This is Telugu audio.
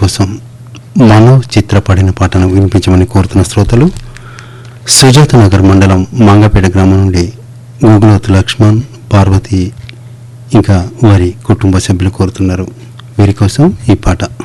కోసం మనో చిత్రపడిన పాటను వినిపించమని కోరుతున్న శ్రోతలు సుజాత నగర్ మండలం మంగపేట గ్రామం నుండి గూగులోతు లక్ష్మణ్, పార్వతి ఇంకా వారి కుటుంబ సభ్యులు కోరుతున్నారు. వీరి కోసం ఈ పాట.